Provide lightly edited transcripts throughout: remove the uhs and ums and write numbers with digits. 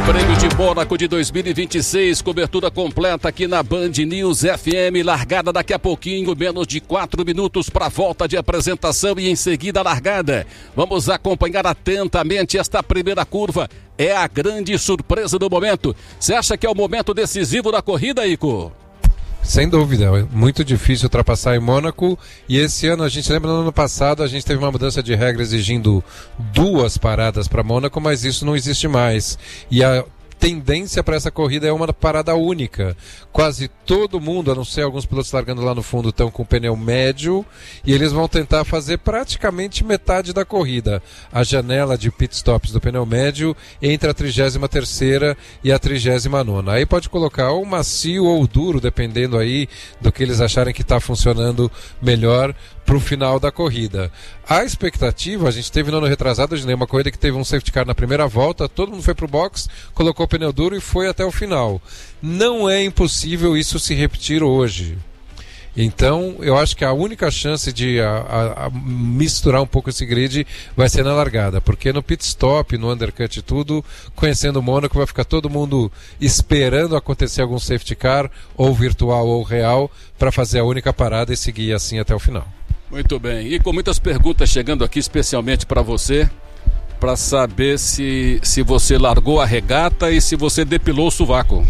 Prêmio de Mônaco de 2026, cobertura completa aqui na Band News FM, largada daqui a pouquinho, menos de 4 minutos para a volta de apresentação e em seguida a largada. Vamos acompanhar atentamente esta primeira curva, é a grande surpresa do momento. Você acha que é o momento decisivo da corrida, Ico? Sem dúvida, é muito difícil ultrapassar em Mônaco, e esse ano, a gente lembra, no ano passado a gente teve uma mudança de regra exigindo 2 paradas para Mônaco, mas isso não existe mais, e a tendência para essa corrida é uma parada única. Quase todo mundo, a não ser alguns pilotos largando lá no fundo, estão com pneu médio, e eles vão tentar fazer praticamente metade da corrida. A janela de pit stops do pneu médio entre a 33ª e a 39ª. Aí pode colocar ou macio ou duro, dependendo aí do que eles acharem que está funcionando melhor para o final da corrida. A expectativa, a gente teve no ano retrasado, uma corrida que teve um safety car na primeira volta, todo mundo foi para o box, colocou o pneu duro e foi até o final. Não é impossível isso se repetir hoje. Então, eu acho que a única chance de misturar um pouco esse grid vai ser na largada, porque no pit stop, no undercut e tudo, conhecendo o Mônaco, vai ficar todo mundo esperando acontecer algum safety car, ou virtual ou real, para fazer a única parada e seguir assim até o final. Muito bem, e com muitas perguntas chegando aqui especialmente para você, para saber se você largou a regata e se você depilou o sovaco.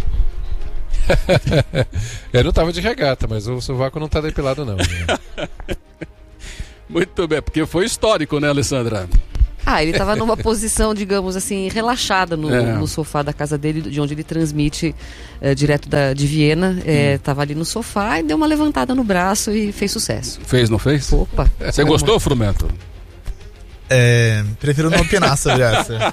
Eu não estava de regata, mas o sovaco não está depilado não. Muito bem, porque foi histórico, né, Alessandra? Ele estava numa posição, digamos assim, relaxada no sofá da casa dele, de onde ele transmite direto de Viena. Estava ali no sofá e deu uma levantada no braço e fez sucesso. Fez, não fez? Opa! Você gostou, Frumento? Prefiro não opinar sobre essa.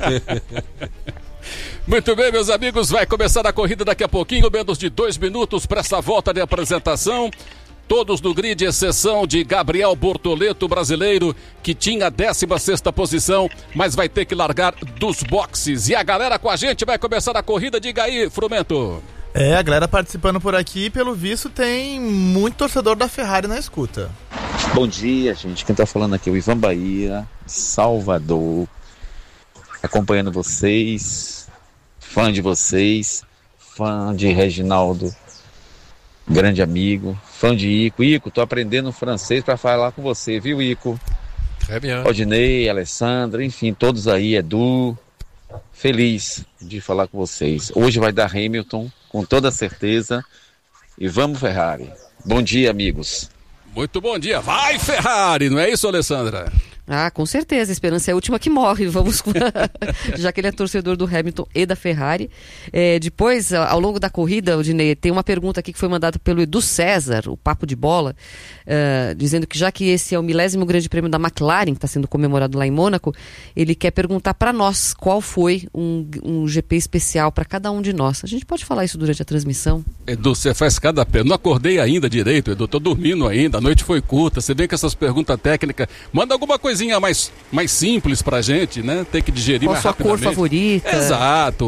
Muito bem, meus amigos, vai começar a corrida daqui a pouquinho, menos de 2 minutos para essa volta de apresentação. Todos no grid, exceção de Gabriel Bortoleto, brasileiro, que tinha a 16ª posição, mas vai ter que largar dos boxes. E a galera com a gente vai começar a corrida. Diga aí, Frumento. A galera participando por aqui, pelo visto tem muito torcedor da Ferrari na escuta. Bom dia, gente. Quem tá falando aqui é o Ivan Bahia, Salvador, acompanhando vocês, fã de vocês, fã de Reginaldo, grande amigo, fã de Ico. Ico, tô aprendendo francês para falar com você, viu, Ico? É bien. Odinei, Alessandra, enfim, todos aí, Edu, feliz de falar com vocês. Hoje vai dar Hamilton, com toda certeza, e vamos Ferrari. Bom dia, amigos. Muito bom dia. Vai, Ferrari, não é isso, Alessandra? Com certeza, a esperança é a última que morre, vamos já que ele é torcedor do Hamilton e da Ferrari. Depois, ao longo da corrida, Odinei, tem uma pergunta aqui que foi mandada pelo Edu César, o Papo de Bola, dizendo que já que esse é o 10º grande prêmio da McLaren, que está sendo comemorado lá em Mônaco, ele quer perguntar para nós qual foi um GP especial para cada um de nós. A gente pode falar isso durante a transmissão? Edu, você faz cada pé. Não acordei ainda direito, Edu, tô dormindo ainda, a noite foi curta, você vem com essas perguntas técnicas, manda alguma coisinha mais simples pra gente, né? Tem que digerir mais rapidamente. Qual a sua cor favorita? Exato,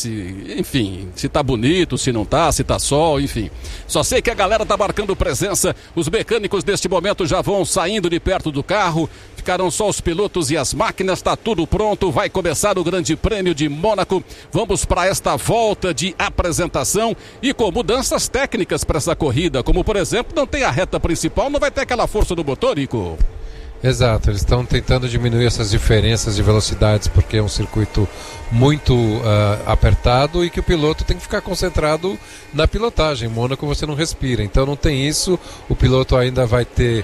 se tá bonito, se não tá, se tá sol, enfim. Só sei que a galera tá marcando presença, os mecânicos neste momento já vão saindo de perto do carro, ficaram só os pilotos e as máquinas, tá tudo pronto, vai começar o Grande Prêmio de Mônaco. Vamos para esta volta de apresentação e com mudanças técnicas para essa corrida, como por exemplo, não tem a reta principal, não vai ter aquela força do motor, Nico? Exato, eles estão tentando diminuir essas diferenças de velocidades porque é um circuito muito apertado e que o piloto tem que ficar concentrado na pilotagem. Em Mônaco você não respira, então não tem isso, o piloto ainda vai ter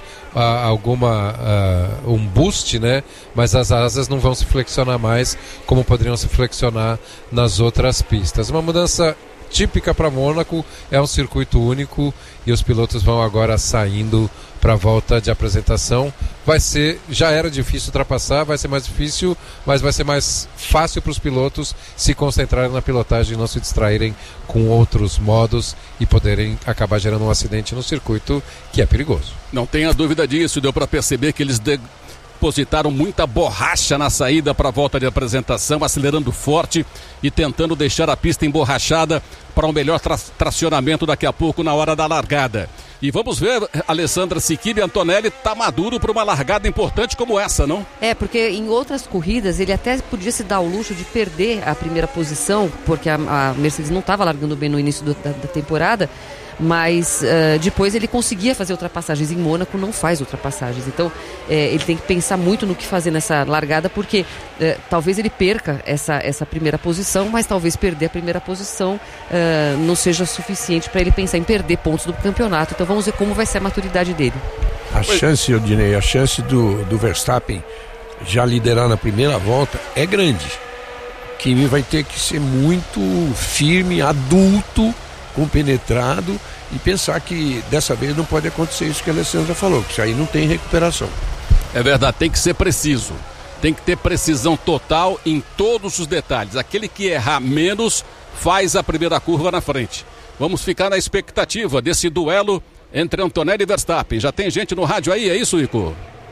um boost, né? Mas as asas não vão se flexionar mais como poderiam se flexionar nas outras pistas. Uma mudança típica para Mônaco, é um circuito único e os pilotos vão agora saindo para a volta de apresentação. Já era difícil ultrapassar, vai ser mais difícil, mas vai ser mais fácil para os pilotos se concentrarem na pilotagem e não se distraírem com outros modos e poderem acabar gerando um acidente no circuito que é perigoso. Não tenha dúvida disso, deu para perceber que eles depositaram muita borracha na saída para a volta de apresentação, acelerando forte e tentando deixar a pista emborrachada para um melhor tracionamento daqui a pouco na hora da largada. E vamos ver, Alessandra, se Kimi Antonelli tá maduro para uma largada importante como essa, não? Porque em outras corridas ele até podia se dar o luxo de perder a primeira posição, porque a Mercedes não estava largando bem no início da temporada, mas depois ele conseguia fazer ultrapassagens. Em Mônaco não faz ultrapassagens, então ele tem que pensar muito no que fazer nessa largada, porque talvez ele perca essa primeira posição, mas talvez perder a primeira posição não seja suficiente para ele pensar em perder pontos do campeonato. Então vamos ver como vai ser a maturidade dele. A chance, Odinei, a chance do Verstappen já liderar na primeira volta é grande. Kimi vai ter que ser muito firme, adulto, compenetrado, e pensar que dessa vez não pode acontecer isso que a Alessandra falou, que isso aí não tem recuperação. É verdade, tem que ser preciso, tem que ter precisão total em todos os detalhes. Aquele que errar menos faz a primeira curva na frente. Vamos ficar na expectativa desse duelo entre Antonelli e Verstappen. Já tem gente no rádio aí, é isso, Ico?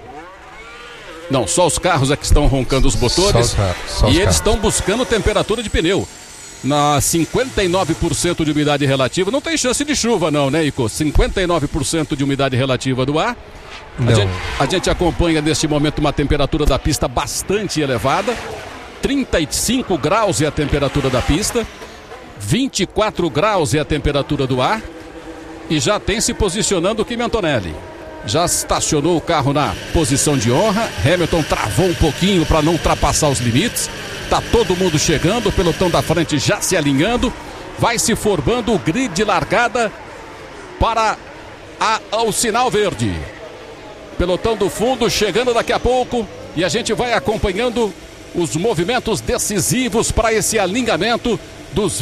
Não, só os carros é que estão roncando os motores, e eles estão buscando temperatura de pneu. Na 59% de umidade relativa, não tem chance de chuva não, né, Ico? 59% de umidade relativa do ar. A gente acompanha neste momento uma temperatura da pista bastante elevada. 35 graus é a temperatura da pista, 24 graus é a temperatura do ar. E já tem se posicionando o Kimi Antonelli. Já estacionou o carro na posição de honra. Hamilton travou um pouquinho para não ultrapassar os limites. Tá todo mundo chegando, o pelotão da frente já se alinhando. Vai se formando o grid de largada para o sinal verde. Pelotão do fundo chegando daqui a pouco, e a gente vai acompanhando os movimentos decisivos para esse alinhamento dos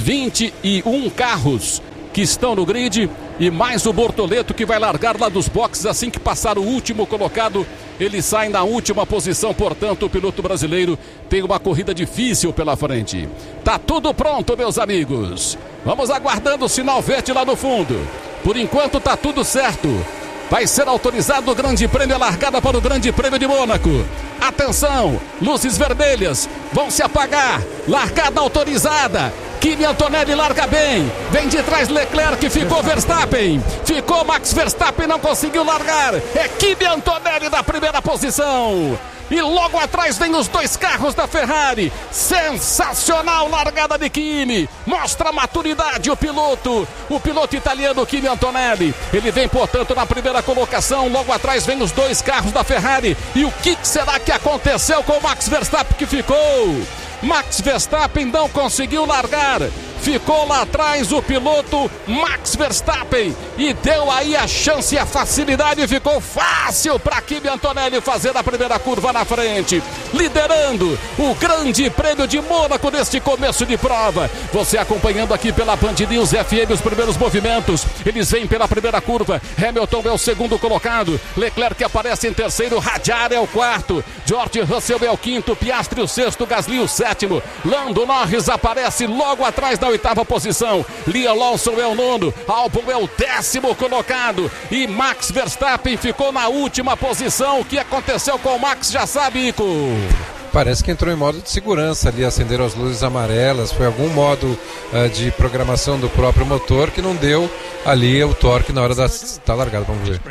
21 carros que estão no grid, e mais o Bortoleto, que vai largar lá dos boxes assim que passar o último colocado. Ele sai na última posição, portanto o piloto brasileiro tem uma corrida difícil pela frente. Tá tudo pronto, meus amigos. Vamos aguardando o sinal verde lá no fundo. Por enquanto tá tudo certo. Vai ser autorizado o Grande Prêmio, a largada para o Grande Prêmio de Mônaco. Atenção, luzes vermelhas vão se apagar. Largada autorizada. Kimi Antonelli larga bem, vem de trás Leclerc, ficou Verstappen, ficou Max Verstappen, não conseguiu largar, é Kimi Antonelli da primeira posição. E logo atrás vem os dois carros da Ferrari. Sensacional largada de Kimi. Mostra a maturidade o piloto italiano Kimi Antonelli. Ele vem, portanto, na primeira colocação. Logo atrás vem os dois carros da Ferrari. E o que será que aconteceu com o Max Verstappen que ficou? Max Verstappen não conseguiu largar. Ficou lá atrás o piloto Max Verstappen e deu aí a chance e a facilidade. Ficou fácil para Kimi Antonelli fazer a primeira curva na frente, liderando o Grande Prêmio de Mônaco neste começo de prova. Você acompanhando aqui pela Band News FM os primeiros movimentos. Eles vêm pela primeira curva. Hamilton é o segundo colocado, Leclerc aparece em terceiro, Hadjar é o quarto, George Russell é o quinto, Piastri o sexto, Gasly o sétimo, Lando Norris aparece logo atrás na oitava posição, Liam Lawson é o nono, Albon é o 10º colocado e Max Verstappen ficou na última posição. O que aconteceu com o Max, já sabe, Ico? Parece que entrou em modo de segurança ali, acenderam as luzes amarelas, foi algum modo de programação do próprio motor que não deu ali o torque na hora da largada. Vamos ver.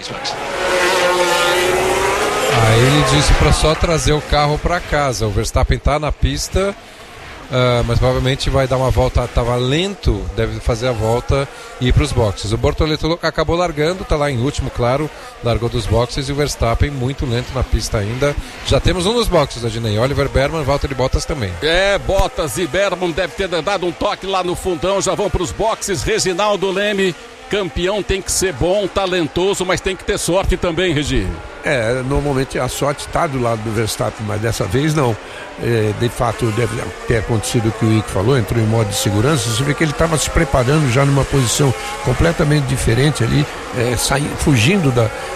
Aí ele disse para só trazer o carro para casa. O Verstappen está na pista, mas provavelmente vai dar uma volta, estava lento, deve fazer a volta e ir para os boxes. O Bortoleto acabou largando, está lá em último, claro, largou dos boxes, e o Verstappen muito lento na pista ainda. Já temos um nos boxes, Adinei, Oliver Berman, Valtteri Bottas também. Bottas e Berman deve ter dado um toque lá no fundão, já vão para os boxes. Reginaldo Leme, campeão tem que ser bom, talentoso, mas tem que ter sorte também, Regi. Normalmente a sorte está do lado do Verstappen, mas dessa vez não. De fato deve ter acontecido o que o Ico falou, entrou em modo de segurança. Você vê que ele estava se preparando já numa posição completamente diferente ali, fugindo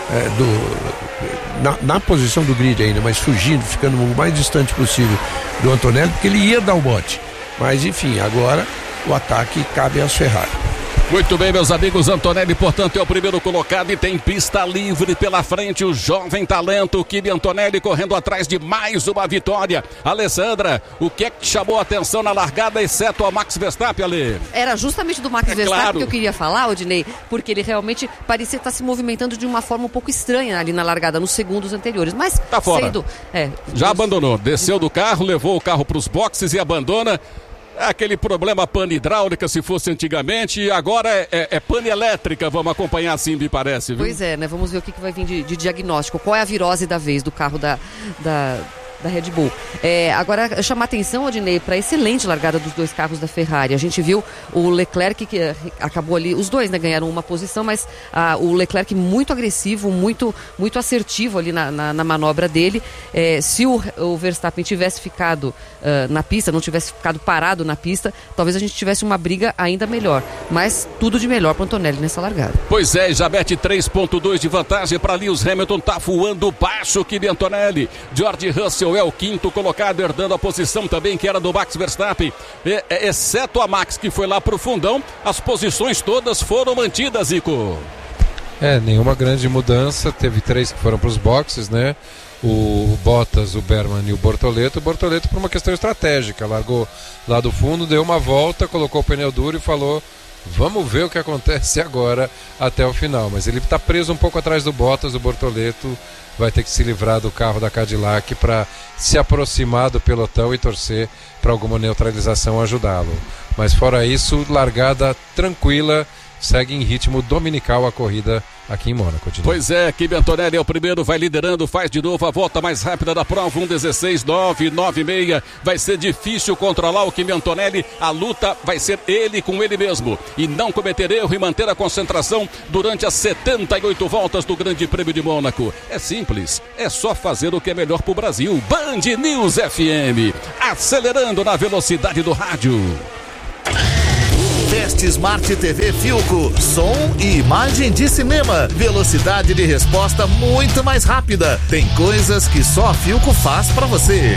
na posição do grid ainda, mas fugindo, ficando o mais distante possível do Antonelli, porque ele ia dar o bote. Mas enfim, agora o ataque cabe às Ferrari. Muito bem, meus amigos, Antonelli, portanto, é o primeiro colocado e tem pista livre pela frente, o jovem talento Kimi Antonelli correndo atrás de mais uma vitória. Alessandra, o que é que chamou a atenção na largada, exceto a Max Verstappen, Ale? Era justamente do Max Verstappen claro. que eu queria falar, Odinei, porque ele realmente parecia estar se movimentando de uma forma um pouco estranha ali na largada, nos segundos anteriores, mas tá fora. Já abandonou, desceu do carro, levou o carro para os boxes e abandona. Aquele problema pane hidráulica, se fosse antigamente, agora é pane elétrica, vamos acompanhar assim, me parece, viu? Pois é, né? Vamos ver o que vai vir de diagnóstico. Qual é a virose da vez do carro da Red Bull. Agora, chamar atenção, Odinei, para a excelente largada dos dois carros da Ferrari. A gente viu o Leclerc, que acabou ali, os dois, né, ganharam uma posição, mas o Leclerc muito agressivo, muito assertivo ali na manobra dele. Se o Verstappen tivesse ficado na pista, não tivesse ficado parado na pista, talvez a gente tivesse uma briga ainda melhor. Mas tudo de melhor para Antonelli nessa largada. Pois é, já mete 3.2 de vantagem para Lewis Hamilton, tá voando baixo, Kimi Antonelli. George Russell é o quinto colocado, herdando a posição também que era do Max Verstappen. Exceto a Max, que foi lá pro fundão, as posições todas foram mantidas, Zico. Nenhuma grande mudança, teve 3 que foram para os boxes, né? O Bottas, o Berman e o Bortoleto. O Bortoleto por uma questão estratégica, largou lá do fundo, deu uma volta, colocou o pneu duro e falou: vamos ver o que acontece agora até o final. Mas ele está preso um pouco atrás do Bottas, o Bortoleto vai ter que se livrar do carro da Cadillac para se aproximar do pelotão e torcer para alguma neutralização ajudá-lo. Mas fora isso, largada tranquila, segue em ritmo dominical a corrida aqui em Mônaco. Pois é, Kimi Antonelli é o primeiro, vai liderando, faz de novo a volta mais rápida da prova, 1:16.996. Vai ser difícil controlar o Kimi Antonelli, a luta vai ser ele com ele mesmo, e não cometer erro e manter a concentração durante as 78 voltas do Grande Prêmio de Mônaco. É simples, é só fazer o que é melhor pro Brasil. Band News FM, acelerando na velocidade do rádio. Teste Smart TV Philco, som e imagem de cinema, velocidade de resposta muito mais rápida. Tem coisas que só a Philco faz pra você.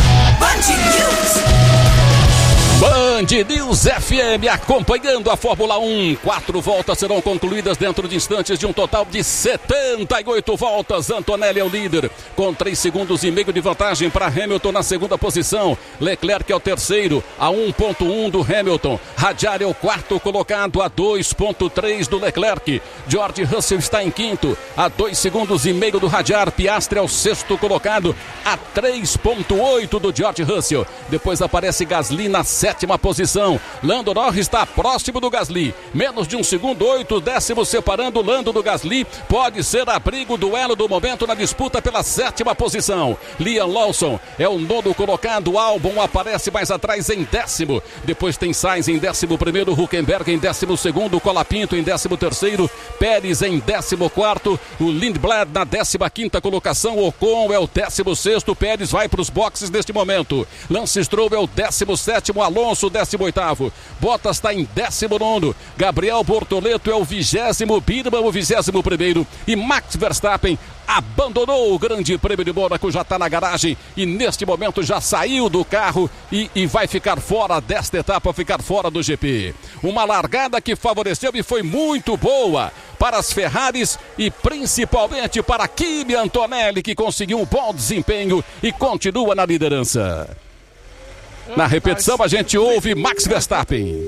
Band News FM acompanhando a Fórmula 1. 4 voltas serão concluídas dentro de instantes, de um total de 78 voltas. Antonelli é o líder, com 3 segundos e meio de vantagem para Hamilton na segunda posição. Leclerc é o terceiro, a 1.1 do Hamilton. Hadjar é o quarto colocado, a 2.3 do Leclerc. George Russell está em quinto, a 2 segundos e meio do Hadjar. Piastri é o sexto colocado, a 3.8 do George Russell. Depois aparece Gasly na sétima posição. Lando Norris está próximo do Gasly, menos de 1 segundo, 8 décimos separando Lando do Gasly. Pode ser abrigo, duelo do momento na disputa pela sétima posição. Liam Lawson é o nono colocado, Albon aparece mais atrás em décimo. Depois tem Sainz em 11º, Hülkenberg em 12º, Colapinto em 13º, Pérez em 14º, o Lindblad na 15ª colocação, Ocon é o 16º, Pérez vai para os boxes neste momento. Lance Stroll é o 17º, Alonso 18º, Bottas está em 19º, Gabriel Bortoleto é o 20º, Birman o 21º e Max Verstappen abandonou o Grande Prêmio de Mônaco, já está na garagem e neste momento já saiu do carro e vai ficar fora desta etapa, ficar fora do GP. Uma largada que favoreceu e foi muito boa para as Ferraris e principalmente para Kimi Antonelli, que conseguiu um bom desempenho e continua na liderança. Na repetição a gente ouve Max Verstappen.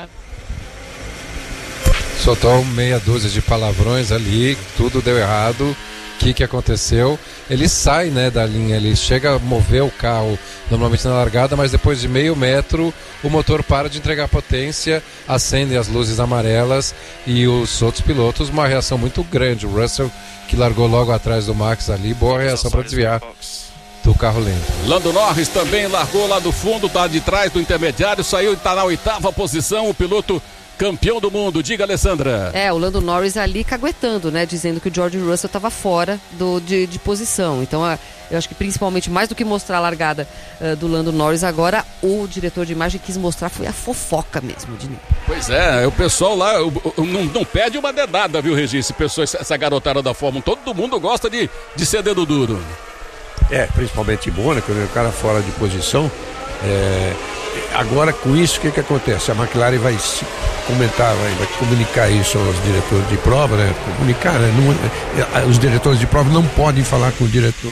Soltou meia dúzia de palavrões ali, tudo deu errado. O que aconteceu? Ele sai, né, da linha, ele chega a mover o carro normalmente na largada, mas depois de meio metro o motor para de entregar potência, acendem as luzes amarelas e os outros pilotos, uma reação muito grande. O Russell, que largou logo atrás do Max ali, boa reação para desviar do carro lento. Lando Norris também largou lá do fundo, tá de trás do intermediário, saiu e tá na 8ª posição, o piloto campeão do mundo. Diga, Alessandra. O Lando Norris ali caguetando, né? Dizendo que o George Russell estava fora de posição. Então, eu acho que principalmente, mais do que mostrar a largada do Lando Norris, agora o diretor de imagem quis mostrar foi a fofoca mesmo. Pois é, o pessoal lá não pede uma dedada, viu, Regis? Essa garotada da Fórmula 1, todo mundo gosta de ser dedo duro. Principalmente em Mônaco, né? O cara fora de posição. Agora, com isso, o que acontece? A McLaren vai vai comunicar isso aos diretores de prova, né? Comunicar, né? Os diretores de prova não podem falar com o diretor,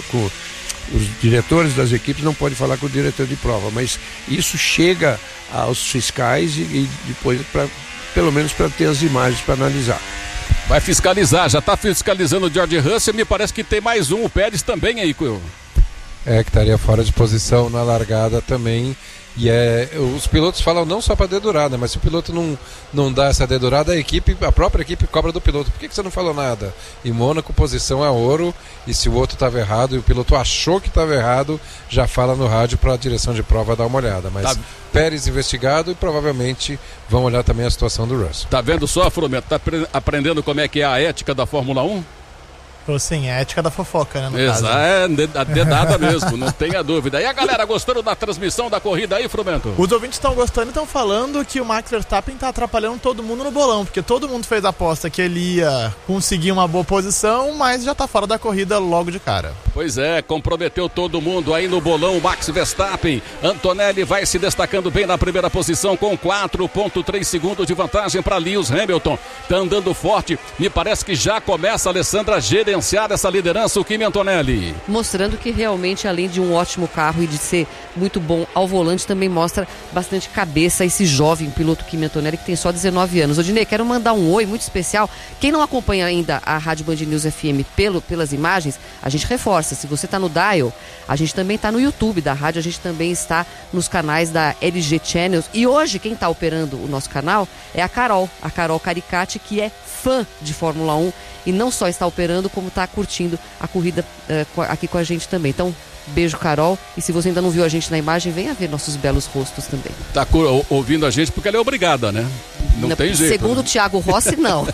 os diretores das equipes não podem falar com o diretor de prova, mas isso chega aos fiscais e depois, pelo menos, para ter as imagens para analisar. Vai fiscalizar, já está fiscalizando o George Russell, me parece que tem mais um, o Pérez também aí, que estaria fora de posição na largada também. E os pilotos falam não só para dedurada, mas se o piloto não dá essa dedurada, a própria equipe cobra do piloto. Por que você não falou nada? Em Mônaco, posição é ouro, e se o outro estava errado e o piloto achou que estava errado, já fala no rádio para a direção de prova dar uma olhada. Mas Pérez investigado e provavelmente vão olhar também a situação do Russell. Tá vendo só, Frumento? Tá aprendendo como é que é a ética da Fórmula 1? Sim, é a ética da fofoca, né? Exato, é dedada mesmo, não tenha dúvida. E a galera gostando da transmissão da corrida aí, Frumento? Os ouvintes estão gostando e estão falando que o Max Verstappen tá atrapalhando todo mundo no bolão, porque todo mundo fez a aposta que ele ia conseguir uma boa posição, mas já tá fora da corrida logo de cara. Pois é, comprometeu todo mundo aí no bolão, o Max Verstappen. Antonelli vai se destacando bem na primeira posição com 4,3 segundos de vantagem para Lewis Hamilton. Tá andando forte, me parece que já começa a Alessandra gerenciar essa liderança, o Kimi Antonelli. Mostrando que realmente, além de um ótimo carro e de ser muito bom ao volante, também mostra bastante cabeça esse jovem piloto Kimi Antonelli, que tem só 19 anos. Odinei, quero mandar um oi muito especial. Quem não acompanha ainda a Rádio Band News FM pelas imagens, a gente reforça. Se você está no Dial, a gente também está no YouTube da rádio, a gente também está nos canais da LG Channels. E hoje, quem está operando o nosso canal é a Carol Caricati, que é fã de Fórmula 1 e não só está operando, como está curtindo a corrida aqui com a gente também. Então, beijo, Carol. E se você ainda não viu a gente na imagem, venha ver nossos belos rostos também. Tá ouvindo a gente porque ela é obrigada, né? Não tem jeito. Segundo o Thiago Rossi, não.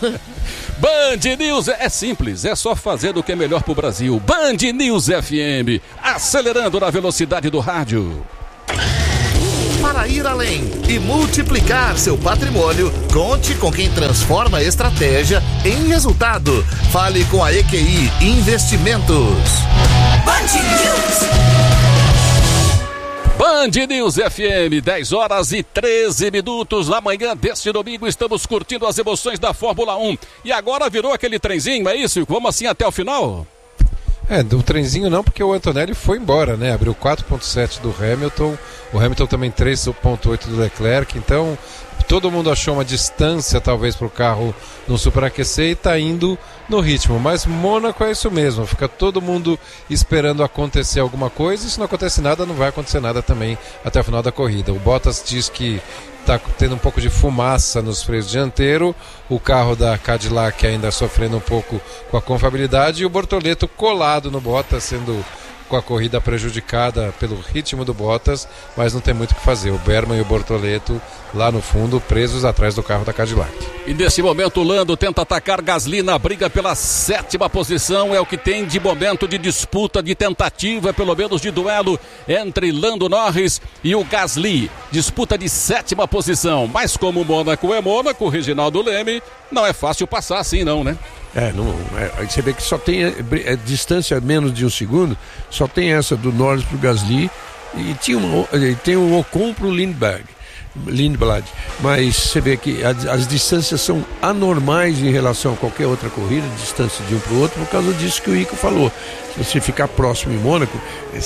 Band News é simples, é só fazer o que é melhor pro Brasil. Band News FM, acelerando na velocidade do rádio. Para ir além e multiplicar seu patrimônio, conte com quem transforma a estratégia em resultado. Fale com a EQI Investimentos. Band News FM, 10 horas e 13 minutos na manhã deste domingo. Estamos curtindo as emoções da Fórmula 1. E agora virou aquele trenzinho, é isso? Vamos assim até o final? Do trenzinho não, porque o Antonelli foi embora, né? Abriu 4,7 do Hamilton, o Hamilton também 3,8 do Leclerc, então todo mundo achou uma distância talvez para o carro não superaquecer e está indo no ritmo, mas Mônaco é isso mesmo, fica todo mundo esperando acontecer alguma coisa e se não acontece nada, não vai acontecer nada também até o final da corrida. O Bottas diz que está tendo um pouco de fumaça nos freios dianteiros, o carro da Cadillac ainda sofrendo um pouco com a confiabilidade e o Bortoleto colado no Bottas, sendo com a corrida prejudicada pelo ritmo do Bottas, mas não tem muito o que fazer. O Berman e o Bortoleto lá no fundo, presos atrás do carro da Cadillac. E nesse momento o Lando tenta atacar Gasly na briga pela 7ª posição, é o que tem de momento de disputa, de tentativa, pelo menos de duelo entre Lando Norris e o Gasly. Disputa de 7ª posição, mas como o Mônaco é Mônaco, o Reginaldo Leme, não é fácil passar assim não, né? Você vê que só tem distância menos de um segundo, só tem essa do Norris pro Gasly e tem o Ocon pro Lindblad, mas você vê que as distâncias são anormais em relação a qualquer outra corrida, distância de um para o outro, por causa disso que o Ico falou. Se você ficar próximo em Mônaco,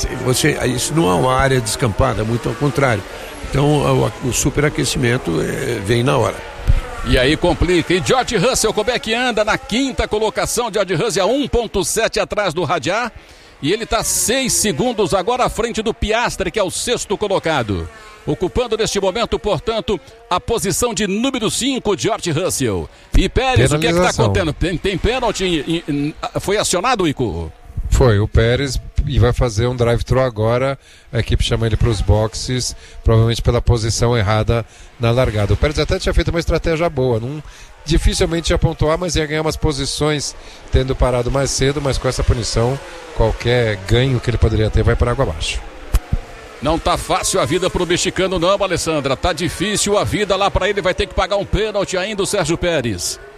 isso não é uma área descampada, muito ao contrário. Então o superaquecimento vem na hora. E aí complica. E George Russell, como é que anda na 5ª colocação? George Russell a 1,7 atrás do Radiar. E ele está 6 segundos agora à frente do Piastri, que é o 6º colocado. Ocupando neste momento, portanto, a posição de número 5, George Russell. E Pérez, o que é que está acontecendo? Tem pênalti? Foi acionado, Ico? Foi, o Pérez, e vai fazer um drive-thru agora. A equipe chama ele para os boxes, provavelmente pela posição errada na largada. O Pérez até tinha feito uma estratégia boa, dificilmente ia pontuar, mas ia ganhar umas posições tendo parado mais cedo, mas com essa punição, qualquer ganho que ele poderia ter vai para água abaixo. Não tá fácil a vida pro mexicano não, Alessandra. Tá difícil a vida lá para ele, vai ter que pagar um pênalti ainda o Sérgio Pérez.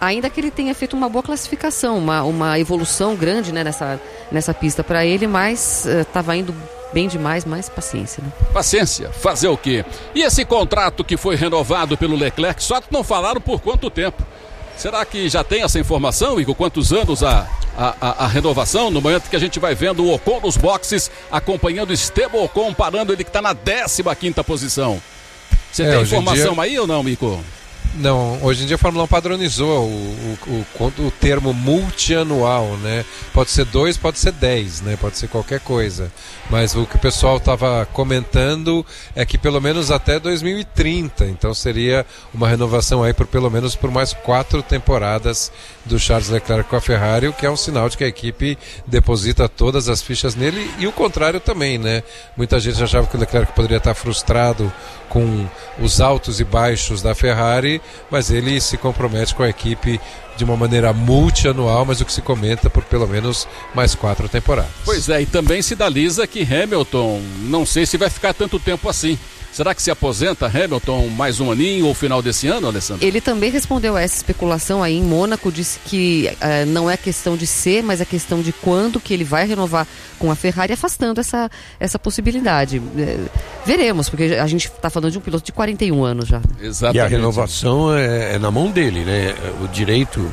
Ainda que ele tenha feito uma boa classificação, uma evolução grande, né, nessa pista para ele, mas estava indo bem demais, mas paciência, né? Paciência, fazer o quê? E esse contrato que foi renovado pelo Leclerc, só que não falaram por quanto tempo? Será que já tem essa informação, Igor? Quantos anos a renovação? No momento que a gente vai vendo o Ocon nos boxes, acompanhando Esteban Ocon, parando ele que está na 15ª posição. Você tem informação aí ou não, Mico? Não, hoje em dia a Fórmula 1 padronizou o termo multianual, né? Pode ser 2, pode ser 10, né? Pode ser qualquer coisa. Mas o que o pessoal estava comentando é que pelo menos até 2030. Então seria uma renovação aí pelo menos por mais 4 temporadas do Charles Leclerc com a Ferrari, o que é um sinal de que a equipe deposita todas as fichas nele, e o contrário também, né? Muita gente achava que o Leclerc poderia estar frustrado com os altos e baixos da Ferrari, mas ele se compromete com a equipe de uma maneira multianual, mas o que se comenta por pelo menos mais 4 temporadas. Pois é, e também sinaliza que Hamilton, não sei se vai ficar tanto tempo assim. Será que se aposenta Hamilton mais um aninho ou final desse ano, Alessandro? Ele também respondeu a essa especulação aí em Mônaco, disse que não é questão de ser, mas é questão de quando que ele vai renovar com a Ferrari, afastando essa possibilidade. Veremos, porque a gente está falando de um piloto de 41 anos já. Exatamente. E a renovação é na mão dele, né? O direito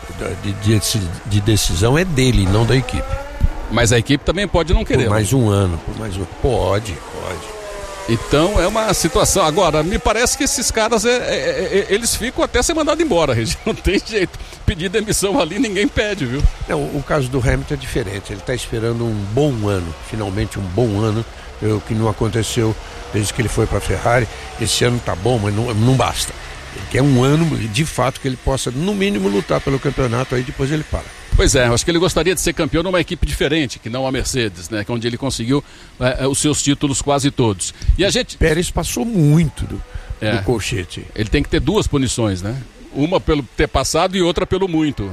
de decisão é dele, não da equipe. Mas a equipe também pode não querer. Por mais um ano. Pode. Então é uma situação. Agora, me parece que esses caras eles ficam até ser mandados embora, Regi. Não tem jeito. Pedir demissão ali ninguém pede, viu? Não, o caso do Hamilton é diferente. Ele está esperando um bom ano, finalmente um bom ano, o que não aconteceu desde que ele foi para a Ferrari. Esse ano tá bom, mas não basta. Ele quer um ano, de fato, que ele possa, no mínimo, lutar pelo campeonato, aí depois ele para. Pois é, acho que ele gostaria de ser campeão numa equipe diferente, que não a Mercedes, né? Onde ele conseguiu os seus títulos quase todos. E a gente... Pérez passou muito do colchete. Ele tem que ter 2 punições, né? Uma pelo ter passado e outra pelo muito.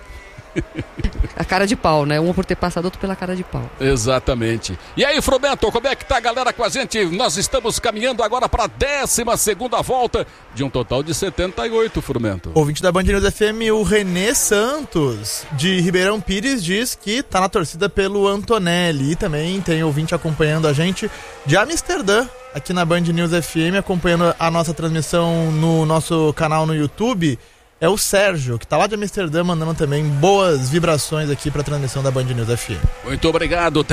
A cara de pau, né? Um por ter passado, outro pela cara de pau. Exatamente. E aí, Frumento, como é que tá a galera com a gente? Nós estamos caminhando agora para a 12ª volta de um total de 78, Frumento. Ouvinte da Band News FM, o Renê Santos, de Ribeirão Pires, diz que tá na torcida pelo Antonelli. E também tem ouvinte acompanhando a gente de Amsterdã, aqui na Band News FM, acompanhando a nossa transmissão no nosso canal no YouTube. É o Sérgio, que está lá de Amsterdã, mandando também boas vibrações aqui para a transmissão da Band News FM. Muito obrigado,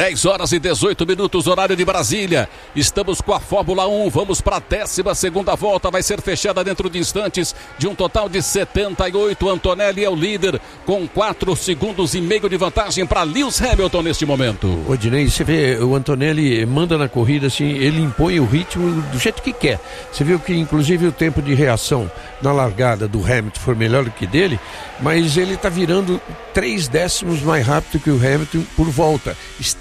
10h18, horário de Brasília. Estamos com a Fórmula 1, vamos para a 12ª volta, vai ser fechada dentro de instantes, de um total de 78. Antonelli é o líder, com 4,5 segundos de vantagem para Lewis Hamilton neste momento. Ô Dinei, você vê, o Antonelli manda na corrida, assim, ele impõe o ritmo do jeito que quer. Você viu que inclusive o tempo de reação na largada do Hamilton foi melhor do que dele, mas ele está virando 3 décimos mais rápido que o Hamilton por volta,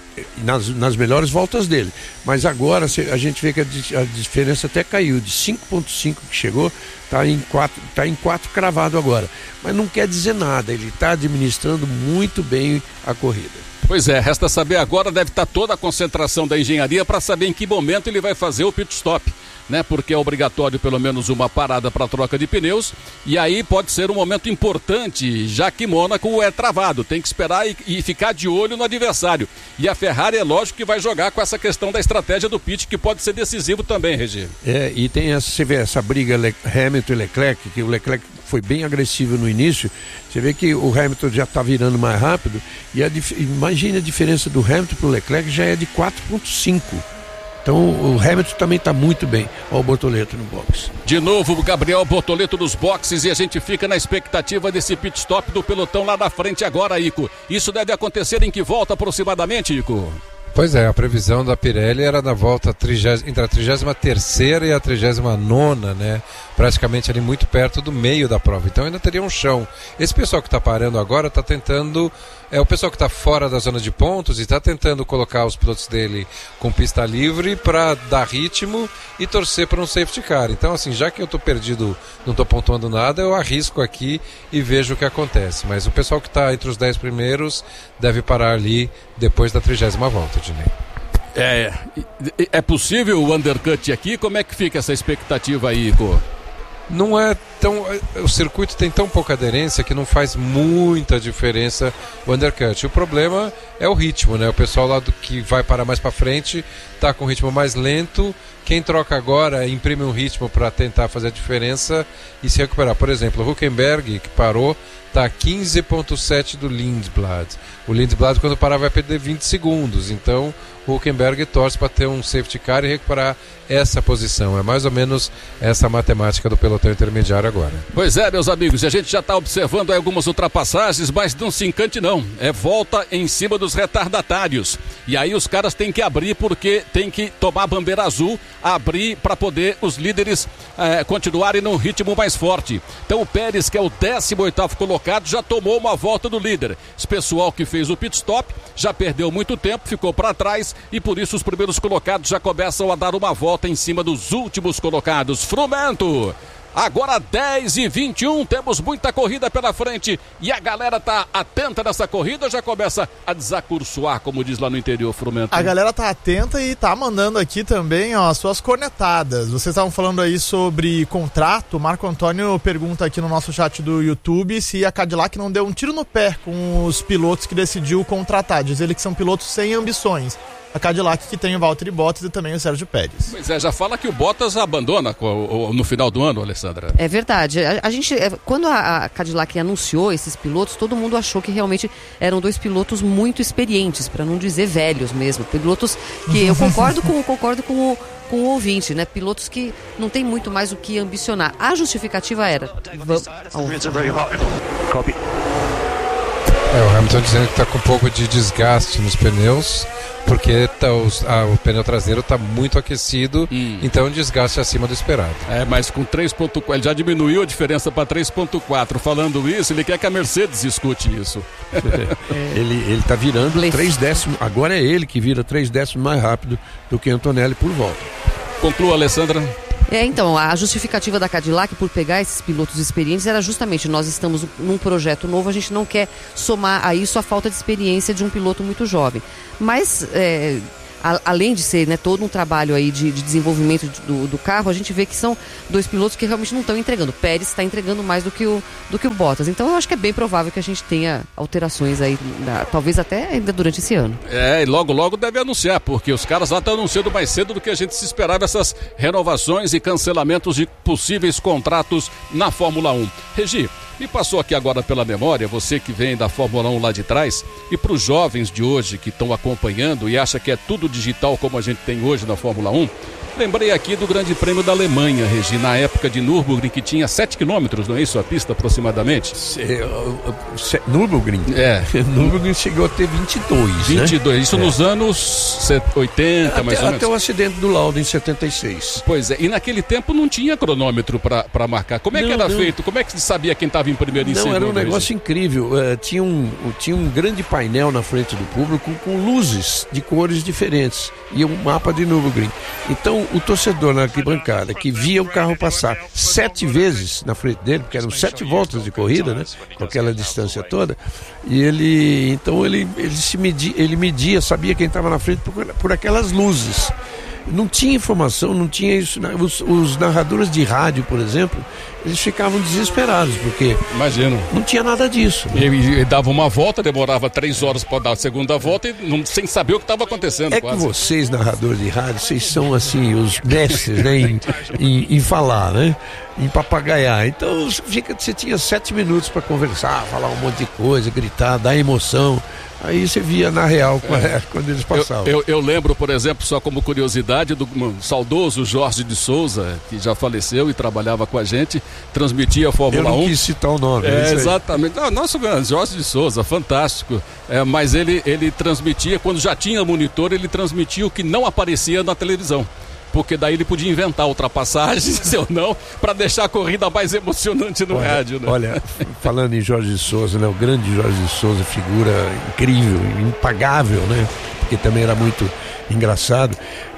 nas melhores voltas dele. Mas agora a gente vê que a diferença até caiu, de 5,5 que chegou, está em 4 cravado agora. Mas não quer dizer nada, ele está administrando muito bem a corrida. Pois é, resta saber agora, deve estar toda a concentração da engenharia para saber em que momento ele vai fazer o pit stop, né? Porque é obrigatório pelo menos uma parada para troca de pneus, e aí pode ser um momento importante, já que Mônaco é travado, tem que esperar e ficar de olho no adversário. E a Ferrari é lógico que vai jogar com essa questão da estratégia do pit, que pode ser decisivo também, Regi. E tem você vê essa briga Hamilton e Leclerc, que o Leclerc foi bem agressivo no início. Você vê que o Hamilton já está virando mais rápido, e imagine a diferença do Hamilton para o Leclerc, já é de 4,5. Então o Hamilton também está muito bem. Olha o Bortoleto no box. De novo o Gabriel Bortoleto nos boxes, e a gente fica na expectativa desse pit stop do pelotão lá na frente agora, Ico. Isso deve acontecer em que volta aproximadamente, Ico? Pois é, a previsão da Pirelli era na volta entre a 33ª e a 39ª, né? Praticamente ali muito perto do meio da prova. Então ainda teria um chão. Esse pessoal que está parando agora está tentando... É o pessoal que está fora da zona de pontos e está tentando colocar os pilotos dele com pista livre para dar ritmo e torcer para um safety car. Então, assim, já que eu estou perdido, não estou pontuando nada, eu arrisco aqui e vejo o que acontece. Mas o pessoal que está entre os 10 primeiros deve parar ali depois da 30ª volta, Dinei. É possível o undercut aqui? Como é que fica essa expectativa aí, Ico? Não é tão... O circuito tem tão pouca aderência que não faz muita diferença o undercut. O problema é o ritmo, né? O pessoal lá que vai parar mais para frente está com um ritmo mais lento. Quem troca agora imprime um ritmo para tentar fazer a diferença e se recuperar. Por exemplo, o Hülkenberg, que parou, está a 15,7 do Lindblad. O Lindblad, quando parar, vai perder 20 segundos. Então, o Hülkenberg torce para ter um safety car e recuperar essa posição. É mais ou menos essa matemática do pelotão intermediário agora. Pois é, meus amigos, e a gente já está observando aí algumas ultrapassagens, mas não se encante não. É volta em cima dos retardatários. E aí os caras têm que abrir porque tem que tomar a bandeira azul, abrir para poder os líderes continuarem num ritmo mais forte. Então o Pérez, que é o 18º colocado, já tomou uma volta do líder. Esse pessoal que fez o pit stop já perdeu muito tempo, ficou para trás e por isso os primeiros colocados já começam a dar uma volta em cima dos últimos colocados. Frumento! Agora 10h21, temos muita corrida pela frente e a galera tá atenta nessa corrida, já começa a desacursoar, como diz lá no interior, Frumento. A galera tá atenta e tá mandando aqui também, ó, as suas cornetadas. Vocês estavam falando aí sobre contrato. O Marco Antônio pergunta aqui no nosso chat do YouTube se a Cadillac não deu um tiro no pé com os pilotos que decidiu contratar. Diz ele que são pilotos sem ambições. A Cadillac que tem o Valtteri Bottas e também o Sérgio Pérez. Pois é, já fala que o Bottas abandona no final do ano, Alessandra. É verdade. A gente, quando a Cadillac anunciou esses pilotos, todo mundo achou que realmente eram dois pilotos muito experientes, para não dizer velhos mesmo. Pilotos que eu concordo com o ouvinte, né? Pilotos que não tem muito mais o que ambicionar. A justificativa era... O Hamilton dizendo que está com um pouco de desgaste nos pneus, porque o pneu traseiro está muito aquecido, então um desgaste acima do esperado. Mas com 3.4, ele já diminuiu a diferença para 3.4. Falando isso, ele quer que a Mercedes escute isso. Ele está virando 3 décimos, agora é ele que vira 3 décimos mais rápido do que Antonelli por volta. Conclua, Alessandra. Então, a justificativa da Cadillac por pegar esses pilotos experientes era justamente, nós estamos num projeto novo, a gente não quer somar a isso a falta de experiência de um piloto muito jovem. Mas, além de ser, né, todo um trabalho aí de desenvolvimento do carro, a gente vê que são dois pilotos que realmente não estão entregando. O Pérez está entregando mais do que o Bottas. Então eu acho que é bem provável que a gente tenha alterações aí, talvez até ainda durante esse ano. E logo deve anunciar, porque os caras lá estão anunciando mais cedo do que a gente se esperava essas renovações e cancelamentos de possíveis contratos na Fórmula 1. Regi, me passou aqui agora pela memória, você que vem da Fórmula 1 lá de trás, e para os jovens de hoje que estão acompanhando e acham que é tudo digital como a gente tem hoje na Fórmula 1, lembrei aqui do Grande Prêmio da Alemanha, Regi, na época de Nürburgring, que tinha 7 quilômetros, não é isso? A pista aproximadamente? Nürburgring? Nürburgring chegou a ter 22, 22, né? Isso nos anos 80, mais ou menos. Até o acidente do Lauda em 76. Pois é, e naquele tempo não tinha cronômetro para marcar. Como é que era feito? Como é que se sabia quem estava em primeiro e em segundo? Não, era um negócio incrível. Tinha um grande painel na frente do público com luzes de cores diferentes e um mapa de Nürburgring. Então, o torcedor na arquibancada que via o carro passar 7 vezes na frente dele, porque eram 7 voltas de corrida, né, com aquela distância toda, e ele media, sabia quem estava na frente por aquelas luzes. Não tinha informação, não tinha isso. Os narradores de rádio, por exemplo, eles ficavam desesperados, porque não tinha nada disso. E dava uma volta, demorava 3 horas para dar a segunda volta e sem saber o que estava acontecendo. Que vocês, narradores de rádio, vocês são assim, os mestres, né, em falar, né? Em papagaiar. Então você tinha 7 minutos para conversar, falar um monte de coisa, gritar, dar emoção. Aí você via na real quando eles passavam. Eu lembro, por exemplo, só como curiosidade, do saudoso Jorge de Souza, que já faleceu e trabalhava com a gente, transmitia a Fórmula 1. Eu não quis citar o nome. Exatamente. Nosso Jorge de Souza, fantástico. Mas ele transmitia, quando já tinha monitor, ele transmitia o que não aparecia na televisão. Porque daí ele podia inventar ultrapassagens ou não, para deixar a corrida mais emocionante no rádio, né? Olha, falando em Jorge de Souza, né? O grande Jorge de Souza, figura incrível, impagável, né? Porque também era muito engraçado.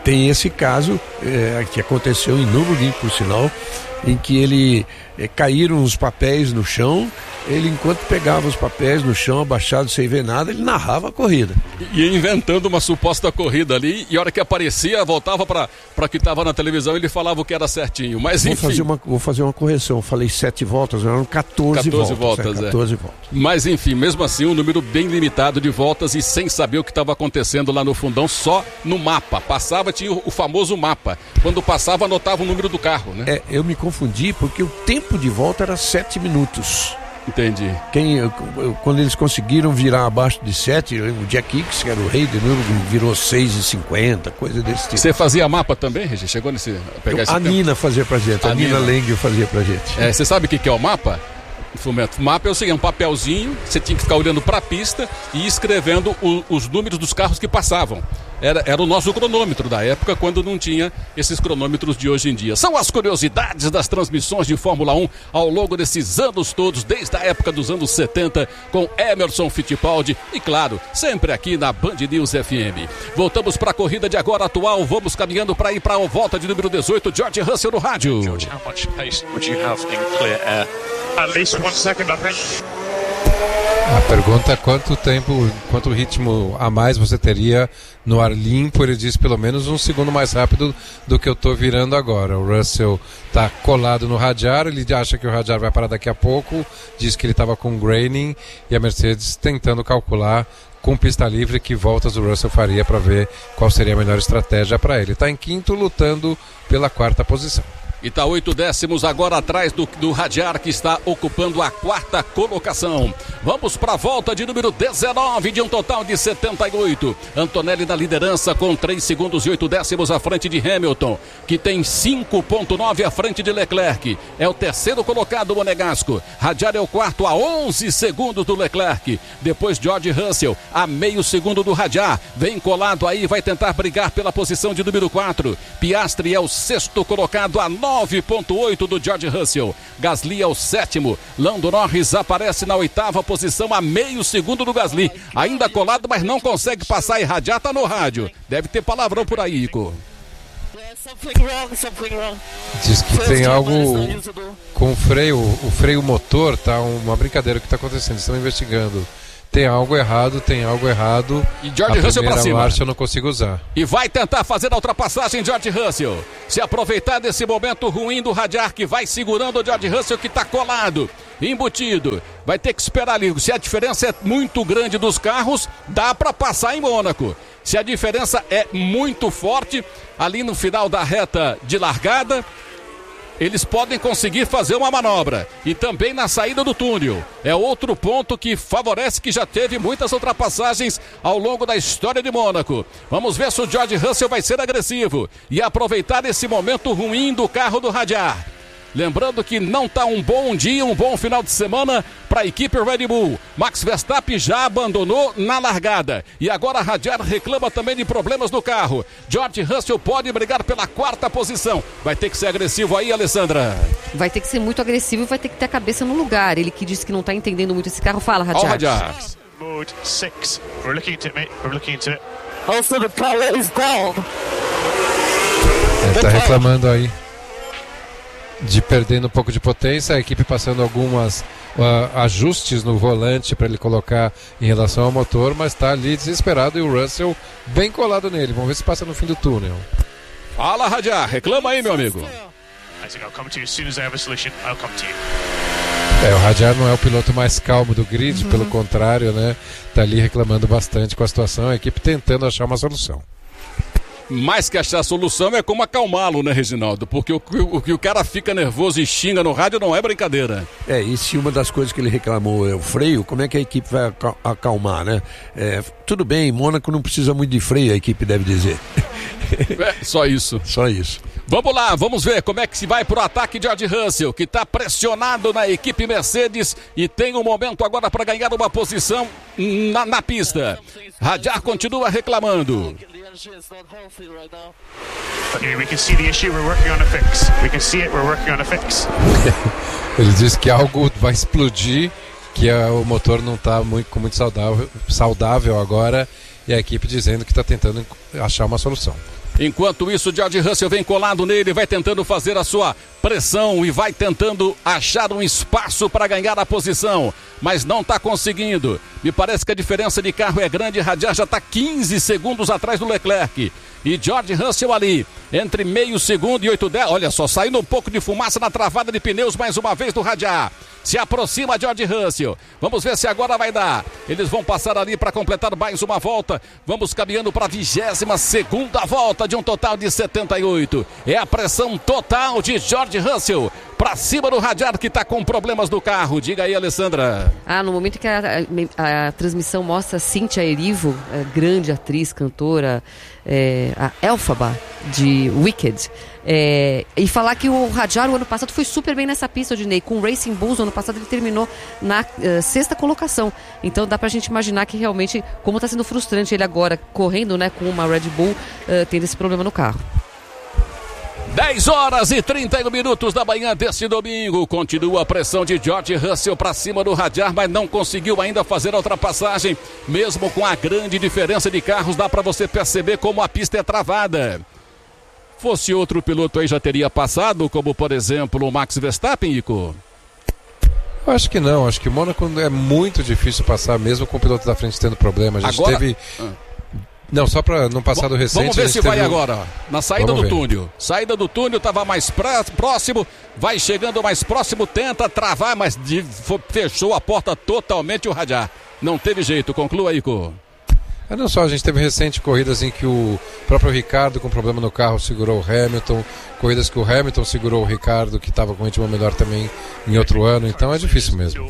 tem esse caso que aconteceu em Nürburgring, por sinal, em que ele caíram os papéis no chão. Ele, enquanto pegava os papéis no chão, abaixado, sem ver nada, ele narrava a corrida. E inventando uma suposta corrida ali, e a hora que aparecia, voltava para que estava na televisão, ele falava o que era certinho. Mas enfim. Vou fazer uma correção. Eu falei 7 voltas, eram 14 voltas. 14 voltas. Mas enfim, mesmo assim, um número bem limitado de voltas e sem saber o que estava acontecendo lá no fundão, só no mapa. Passava, tinha o famoso mapa. Quando passava, anotava o número do carro, né? Eu me confundi porque o tempo de volta era 7 minutos. Entendi. Quando eles conseguiram virar abaixo de 7, o Jack Hicks, que era o rei de Nürburgring, virou 6,50, coisa desse tipo. Você fazia mapa também, Regi? Chegou nesse... A Nina fazia pra gente, a Nina Leng fazia pra gente. Você sabe o que é o mapa? O mapa é o seguinte, um papelzinho, você tinha que ficar olhando para a pista e escrevendo os números dos carros que passavam. Era o nosso cronômetro da época, quando não tinha esses cronômetros de hoje em dia. São as curiosidades das transmissões de Fórmula 1 ao longo desses anos todos, desde a época dos anos 70, com Emerson Fittipaldi e, claro, sempre aqui na Band News FM. Voltamos para a corrida de agora atual, vamos caminhando para ir para a volta de número 18, George Russell no rádio. George, how much pace would you have in clear air? At least 1 second, I think. A pergunta é quanto ritmo a mais você teria no ar limpo. Ele diz pelo menos 1 segundo mais rápido do que eu estou virando agora. O Russell está colado no radiar, ele acha que o radiar vai parar daqui a pouco, diz que ele estava com graining, e a Mercedes tentando calcular com pista livre que voltas o Russell faria para ver qual seria a melhor estratégia para ele. Está em quinto, lutando pela 4ª posição. E está 8 décimos agora atrás do Radiar, que está ocupando a 4ª colocação. Vamos para a volta de número 19, de um total de 78. Antonelli na liderança com 3 segundos e 8 décimos à frente de Hamilton, que tem 5,9 à frente de Leclerc. É o 3º colocado, Monegasco. Radiar é o 4º a 11 segundos do Leclerc. Depois George Russell a meio segundo do Radiar. Vem colado aí, vai tentar brigar pela posição de número 4. Piastri é o 6º colocado a 9,8 do George Russell. Gasly é o 7º. Lando Norris aparece na 8ª posição a meio segundo do Gasly. Ainda colado, mas não consegue passar, e Radiar tá no rádio. Deve ter palavrão por aí, Ico. Diz que tem algo com o freio motor, tá? Uma brincadeira que está acontecendo, estão investigando. Tem algo errado. E George Russell pra cima. Marcha eu não consigo usar. E vai tentar fazer a ultrapassagem, George Russell. Se aproveitar desse momento ruim do Radiar, que vai segurando o George Russell, que tá colado, embutido. Vai ter que esperar ali. Se a diferença é muito grande dos carros, dá para passar em Mônaco. Se a diferença é muito forte, ali no final da reta de largada, eles podem conseguir fazer uma manobra. E também na saída do túnel. É outro ponto que favorece, que já teve muitas ultrapassagens ao longo da história de Mônaco. Vamos ver se o George Russell vai ser agressivo e aproveitar esse momento ruim do carro do Radiar. Lembrando que não está um bom dia, um bom final de semana para a equipe Red Bull. Max Verstappen já abandonou na largada. E agora a Radiar reclama também de problemas no carro. George Russell pode brigar pela 4ª posição. Vai ter que ser agressivo aí, Alessandra. Vai ter que ser muito agressivo e vai ter que ter a cabeça no lugar. Ele que disse que não está entendendo muito esse carro. Fala, Radiar. Radiar. Mode 6. We're looking into it, mate. We're looking into it. Also the power is down. Ele está reclamando aí de perdendo um pouco de potência, a equipe passando algumas ajustes no volante para ele colocar em relação ao motor, mas está ali desesperado, e o Russell bem colado nele. Vamos ver se passa no fim do túnel. Fala, Radiar, reclama aí, meu amigo. O Radiar não é o piloto mais calmo do grid, pelo contrário, né? Tá ali reclamando bastante com a situação, a equipe tentando achar uma solução. Mais que achar a solução é como acalmá-lo, né, Reginaldo? Porque o cara fica nervoso e xinga no rádio não é brincadeira. E se uma das coisas que ele reclamou é o freio, como é que a equipe vai acalmar, né? Tudo bem, Mônaco não precisa muito de freio, a equipe deve dizer. Só isso. Só isso. Vamos lá, vamos ver como é que se vai pro ataque de George Russell, que está pressionado na equipe Mercedes e tem um momento agora para ganhar uma posição na pista. Radiar continua reclamando. Ele diz que algo vai explodir, que o motor não está muito saudável agora, e a equipe dizendo que está tentando achar uma solução. Enquanto isso, George Russell vem colado nele, vai tentando fazer a sua pressão e vai tentando achar um espaço para ganhar a posição, mas não está conseguindo. Me parece que a diferença de carro é grande. Hadjar já está 15 segundos atrás do Leclerc. E George Russell ali, entre meio segundo e 8/10. Olha só, saindo um pouco de fumaça na travada de pneus mais uma vez do Hadjar. Se aproxima George Russell. Vamos ver se agora vai dar. Eles vão passar ali para completar mais uma volta. Vamos caminhando para a 22ª volta de um total de 78. É a pressão total de George Russell para cima do Hadjar, que está com problemas no carro. Diga aí, Alessandra. No momento que a transmissão mostra Cynthia Erivo, grande atriz, cantora, a Elphaba de Wicked, e falar que o Hadjar o ano passado foi super bem nessa pista, Odinei. Com o Racing Bulls no ano passado ele terminou na 6ª colocação. Então dá pra gente imaginar que realmente como tá sendo frustrante ele agora correndo, né, com uma Red Bull tendo esse problema no carro. 10h31 da manhã deste domingo. Continua a pressão de George Russell para cima do Hadjar, mas não conseguiu ainda fazer a ultrapassagem. Mesmo com a grande diferença de carros, dá para você perceber como a pista é travada. Fosse outro piloto aí já teria passado, como por exemplo o Max Verstappen, Ico? Eu acho que não. Acho que Mônaco é muito difícil passar, mesmo com o piloto da frente tendo problema. A gente agora... teve... Não, só para no passado recente... Vamos ver se vai agora, ó. Na saída do túnel. Saída do túnel, estava mais próximo, vai chegando mais próximo, tenta travar, mas fechou a porta totalmente o Hadjar. Não teve jeito, conclua, Ico. Não só, a gente teve recente corridas em que o próprio Ricardo com problema no carro segurou o Hamilton, corridas que o Hamilton segurou o Ricardo, que estava com ritmo melhor também em outro ano, então é difícil mesmo.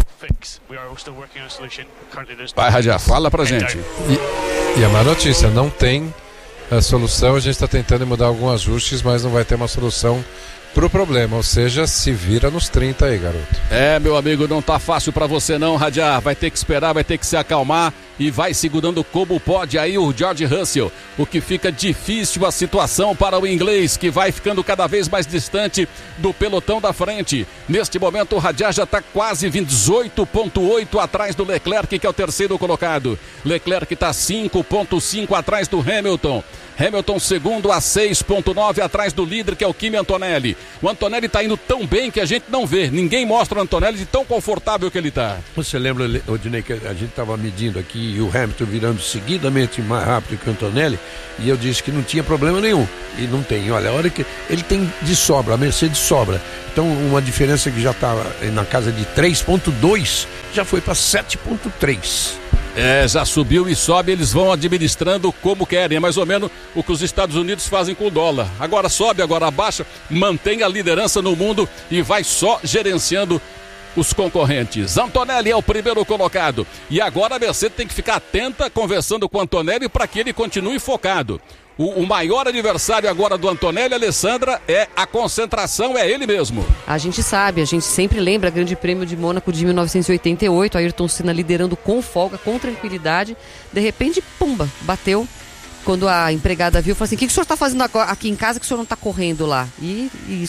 Vai, Hadjar, fala pra gente. E a má notícia, não tem a solução, a gente está tentando mudar alguns ajustes, mas não vai ter uma solução pro problema, ou seja, se vira nos 30 aí, garoto. Meu amigo, não tá fácil pra você não, Hadjar. Vai ter que esperar, vai ter que se acalmar e vai segurando como pode aí o George Russell. O que fica difícil a situação para o inglês, que vai ficando cada vez mais distante do pelotão da frente. Neste momento o Hadjar já tá quase 18,8 atrás do Leclerc, que é o terceiro colocado. Leclerc tá 5,5 atrás do Hamilton. Hamilton segundo a 6,9 atrás do líder, que é o Kimi Antonelli. O Antonelli está indo tão bem que a gente não vê. Ninguém mostra o Antonelli de tão confortável que ele está. Você lembra, Odinei, que a gente estava medindo aqui e o Hamilton virando seguidamente mais rápido que o Antonelli, e eu disse que não tinha problema nenhum. E não tem. Olha, a hora que ele tem de sobra, a Mercedes sobra. Então uma diferença que já estava na casa de 3,2 já foi para 7,3. Já subiu e sobe, eles vão administrando como querem. É mais ou menos o que os Estados Unidos fazem com o dólar. Agora sobe, agora abaixa, mantém a liderança no mundo e vai só gerenciando os concorrentes. Antonelli é o primeiro colocado. E agora a Mercedes tem que ficar atenta, conversando com o Antonelli para que ele continue focado. O maior adversário agora do Antonelli, Alessandra, é a concentração, é ele mesmo. A gente sabe, a gente sempre lembra o Grande Prêmio de Mônaco de 1988, Ayrton Senna liderando com folga, com tranquilidade, de repente, pumba, bateu. Quando a empregada viu, falou assim, o que o senhor está fazendo aqui em casa que o senhor não está correndo lá? E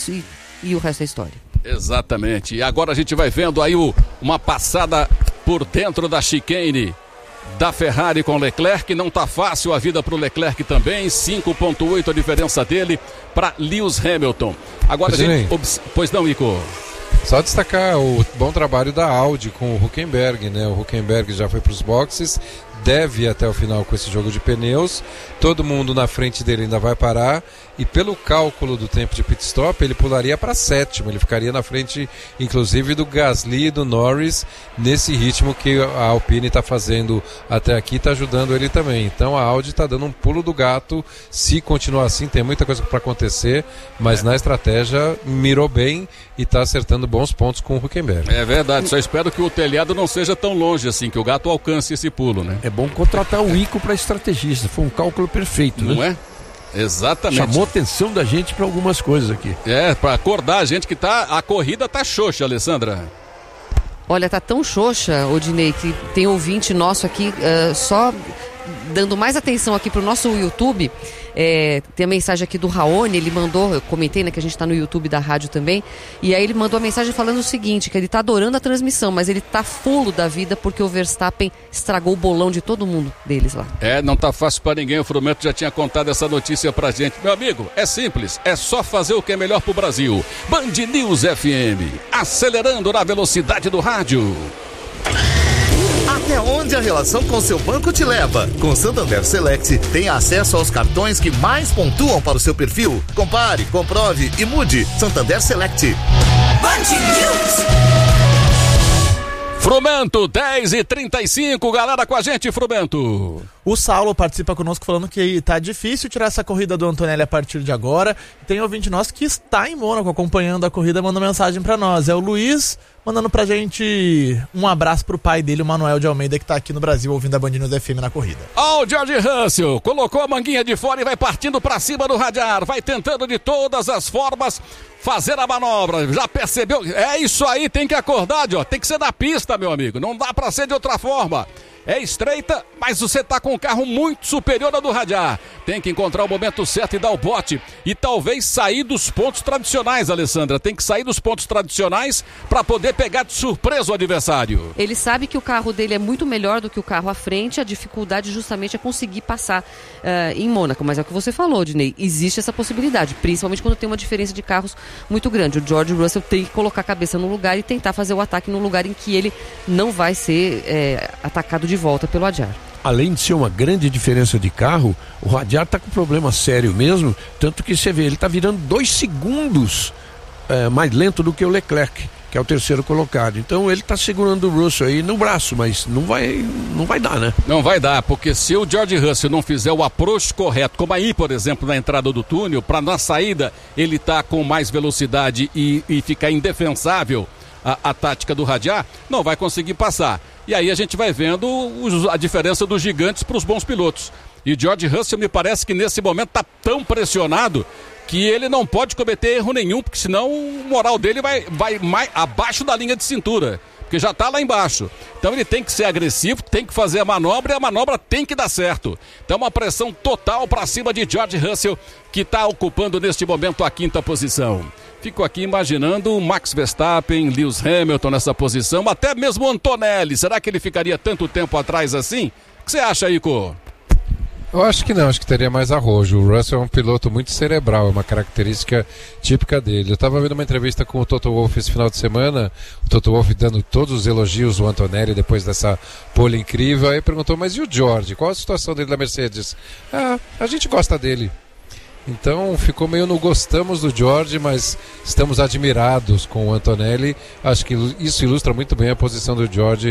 o resto é história. Exatamente, e agora a gente vai vendo aí uma passada por dentro da chicane da Ferrari com Leclerc. Não tá fácil a vida pro Leclerc também. 5,8 a diferença dele para Lewis Hamilton. Agora a gente... Pois não, Ico? Só destacar o bom trabalho da Audi com o Hülkenberg, né? O Hülkenberg já foi para os boxes, deve ir até o final com esse jogo de pneus. Todo mundo na frente dele ainda vai parar. E pelo cálculo do tempo de pit stop, ele pularia para 7º. Ele ficaria na frente, inclusive, do Gasly e do Norris, nesse ritmo que a Alpine está fazendo até aqui, está ajudando ele também. Então a Audi está dando um pulo do gato. Se continuar assim, tem muita coisa para acontecer, mas na estratégia mirou bem e está acertando bons pontos com o Hülkenberg. É verdade, só espero que o telhado não seja tão longe assim, que o gato alcance esse pulo, né? É bom contratar o Ico para estrategista, foi um cálculo perfeito, não né? É? Exatamente. Chamou a atenção da gente para algumas coisas aqui. Para acordar a gente que a corrida tá xoxa, Alessandra. Olha, tá tão xoxa, Odinei, que tem ouvinte nosso aqui só dando mais atenção aqui pro nosso YouTube, tem a mensagem aqui do Raoni, ele mandou, eu comentei, né, que a gente tá no YouTube da rádio também, e aí ele mandou a mensagem falando o seguinte, que ele tá adorando a transmissão, mas ele tá fulo da vida porque o Verstappen estragou o bolão de todo mundo deles lá. Não tá fácil pra ninguém, o Frumento já tinha contado essa notícia pra gente. Meu amigo, é simples, é só fazer o que é melhor pro Brasil. Band News FM, acelerando na velocidade do rádio. Até onde a relação com seu banco te leva? Com Santander Select, tem acesso aos cartões que mais pontuam para o seu perfil. Compare, comprove e mude. Santander Select. Band News. Frumento, 10h35, galera com a gente, Frumento. O Saulo participa conosco falando que tá difícil tirar essa corrida do Antonelli a partir de agora. Tem ouvinte nosso que está em Mônaco acompanhando a corrida, manda mensagem pra nós. É o Luiz mandando pra gente um abraço pro pai dele, o Manuel de Almeida, que tá aqui no Brasil ouvindo a Band News FM na corrida. O George Russell colocou a manguinha de fora e vai partindo pra cima do radiar, vai tentando de todas as formas fazer a manobra. Já percebeu? É isso aí, tem que acordar, ó. Tem que ser na pista, meu amigo, não dá pra ser de outra forma. É estreita, mas você tá com um carro muito superior ao do radiar. Tem que encontrar o momento certo e dar o bote. E talvez sair dos pontos tradicionais, Alessandra. Tem que sair dos pontos tradicionais para poder pegar de surpresa o adversário. Ele sabe que o carro dele é muito melhor do que o carro à frente. A dificuldade justamente é conseguir passar em Mônaco. Mas é o que você falou, Dinei. Existe essa possibilidade, principalmente quando tem uma diferença de carros muito grande. O George Russell tem que colocar a cabeça no lugar e tentar fazer o ataque no lugar em que ele não vai ser atacado de volta pelo Adjar. Além de ser uma grande diferença de carro, o Adjar está com problema sério mesmo, tanto que você vê, ele está virando 2 segundos mais lento do que o Leclerc, que é o terceiro colocado. Então ele está segurando o Russell aí no braço, mas não vai dar, né? Não vai dar, porque se o George Russell não fizer o approach correto, como aí, por exemplo, na entrada do túnel, para na saída ele tá com mais velocidade e ficar indefensável a tática do radiar, não vai conseguir passar. E aí a gente vai vendo a diferença dos gigantes para os bons pilotos. E o George Russell me parece que nesse momento está tão pressionado que ele não pode cometer erro nenhum, porque senão o moral dele vai mais abaixo da linha de cintura, porque já está lá embaixo. Então ele tem que ser agressivo, tem que fazer a manobra e a manobra tem que dar certo. Então uma pressão total para cima de George Russell, que está ocupando neste momento a 5ª posição. Fico aqui imaginando o Max Verstappen, Lewis Hamilton nessa posição, até mesmo o Antonelli. Será que ele ficaria tanto tempo atrás assim? O que você acha, Ico? Eu acho que não, acho que teria mais arrojo. O Russell é um piloto muito cerebral, é uma característica típica dele. Eu estava vendo uma entrevista com o Toto Wolff esse final de semana, o Toto Wolff dando todos os elogios ao Antonelli depois dessa pole incrível, aí perguntou, mas e o George? Qual a situação dele da Mercedes? A gente gosta dele. Então ficou meio no gostamos do George, mas estamos admirados com o Antonelli. Acho que isso ilustra muito bem a posição do George